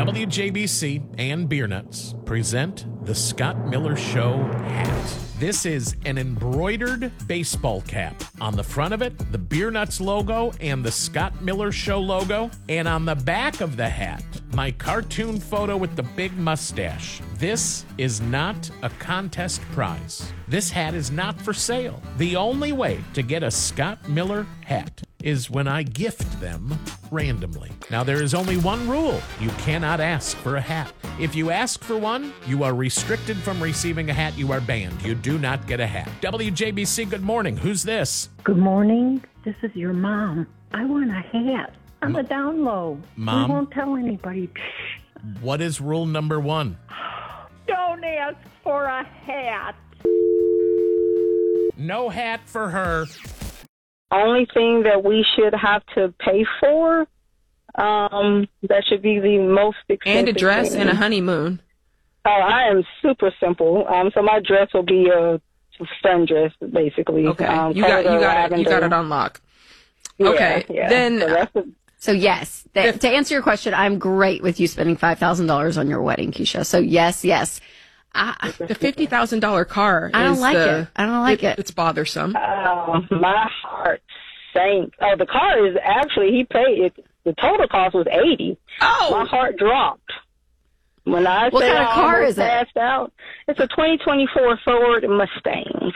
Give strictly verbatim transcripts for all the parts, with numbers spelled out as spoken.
W J B C and Beer Nuts present the Scott Miller Show hat. This is an embroidered baseball cap. On the front of it, the Beer Nuts logo and the Scott Miller Show logo. And on the back of the hat, my cartoon photo with the big mustache. This is not a contest prize. This hat is not for sale. The only way to get a Scott Miller hat is when I gift them randomly. Now, there is only one rule. You cannot ask for a hat. If you ask for one, you are restricted from receiving a hat. You are banned. You do not get a hat. W J B C, good morning. Who's this? Good morning. This is your mom. I want a hat. I'm a down low. Mom? We won't tell anybody. What is rule number one? Don't ask for a hat. No hat for her. Only thing that we should have to pay for, um, that should be the most expensive. And a dress thing. and a honeymoon. Oh, I am super simple. Um, so my dress will be a sundress, basically. Okay, Um, you got you got it. You got lavender. it on lock. Yeah, Okay, yeah. then So that's a- So yes, th- If- to answer your question, I'm great with you spending five thousand dollars on your wedding, Keisha. So yes, yes. I, the fifty thousand dollar car. I don't is like the, it. I don't like it. It's bothersome. Oh, my heart sank. Oh, the car is actually, he paid it. The total cost was eighty. Oh! My heart dropped. When I What say kind of I car almost is it? passed out, it's a twenty twenty-four Ford Mustang.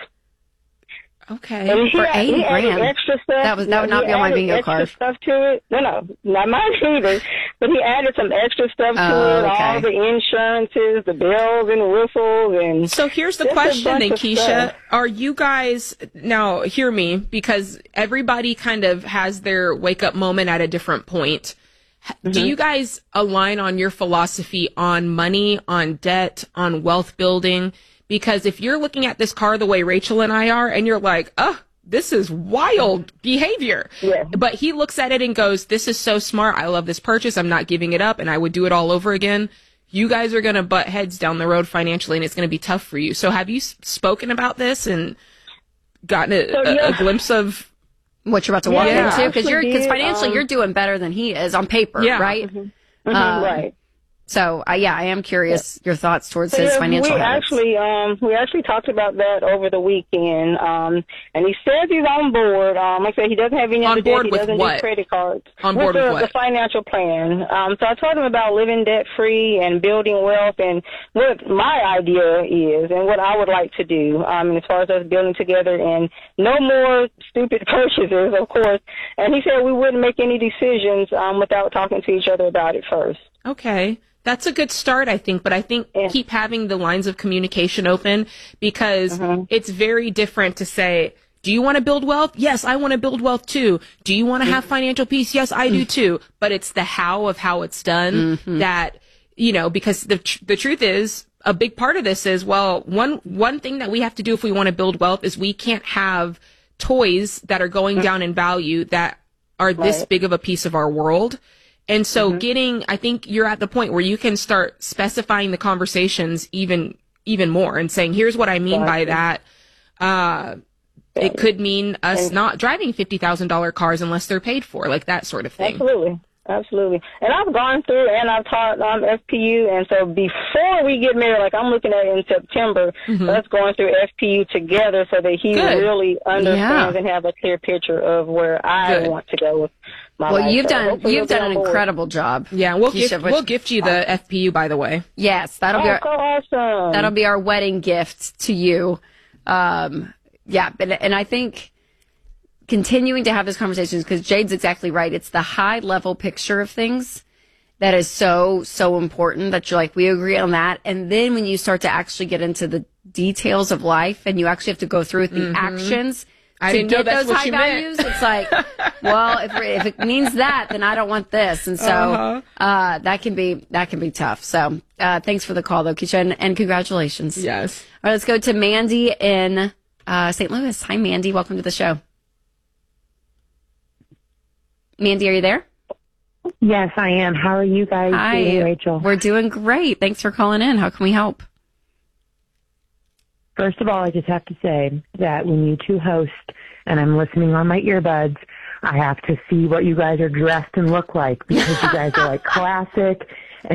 Okay. And he For had- eighty he added grand. extra stuff. That was- that would No, not he be on my added bingo extra card. Stuff to it. No, no, not mine either. But he added some extra stuff to Oh, it. okay. All the insurances, the bells and whistles, and So here's the just a question bunch then, of Keisha. stuff. Are you guys, now hear me, because everybody kind of has their wake up moment at a different point. Mm-hmm. Do you guys align on your philosophy on money, on debt, on wealth building? Because if you're looking at this car the way Rachel and I are, and you're like, oh, this is wild behavior. Yeah. But he looks at it and goes, this is so smart. I love this purchase. I'm not giving it up, and I would do it all over again. You guys are going to butt heads down the road financially, and it's going to be tough for you. So have you s- spoken about this and gotten a, So, a, yeah. a glimpse of? What you're about to walk Yeah, into, because you're actually because did, financially um, you're doing better than he is on paper, Yeah. right? Mhm, Um, right. So uh, yeah, I am curious your thoughts towards So, his yeah, financial we habits. actually um we actually talked about that over the weekend. Um and he says he's on board. Um like I said, he doesn't have any On other board debt. He with doesn't what? do credit cards. On with board the, with what? the financial plan. Um so I told him about living debt free and building wealth and what my idea is and what I would like to do. Um as far as us building together and no more stupid purchases, of course. And he said we wouldn't make any decisions um without talking to each other about it first. Okay. That's a good start, I think, but I think Yeah. keep having the lines of communication open, because Mm-hmm. it's very different to say, do you want to build wealth? Yes, I want to build wealth too. Do you want to have financial peace? Yes, I do too. But it's the how of how it's done that, you know, because the tr- the truth is, a big part of this is, well, one one thing that we have to do if we want to build wealth is we can't have toys that are going down in value that are this Right. big of a piece of our world. And so getting, I think you're at the point where you can start specifying the conversations even, even more and saying, here's what I mean by that. Uh, it could mean us not driving fifty thousand dollars cars unless they're paid for, like that sort of thing. Absolutely. Absolutely. And I've gone through and I've taught um, F P U. And so before we get married, like I'm looking at in September, us going through F P U together so that he Good. really understands Yeah. and have a clear picture of where I Good. want to go with my Well, life. you've So done hopefully you've he'll done be an on board. incredible job. Yeah, we'll Keisha, gift, which- we'll gift you the F P U, by the way. Yes, that'll be Oh, our, so awesome. that'll be our wedding gift to you. Um, yeah, but and I think continuing to have these conversations, because Jade's exactly right. It's the high level picture of things that is so so important that you're like, we agree on that, and then when you start to actually get into the details of life and you actually have to go through with the actions. I to didn't know get that's those what high you meant. values, it's like, well, if, if it means that, then I don't want this, and so Uh-huh. uh, that can be that can be tough. So, uh, thanks for the call, though, Keisha, and, and congratulations. Yes. All right, let's go to Mandy in uh, Saint Louis. Hi, Mandy. Welcome to the show. Mandy, are you there? Yes, I am. How are you guys Hi, doing, Rachel? We're doing great. Thanks for calling in. How can we help? First of all, I just have to say that when you two host and I'm listening on my earbuds, I have to see what you guys are dressed and look like, because you guys are like classic.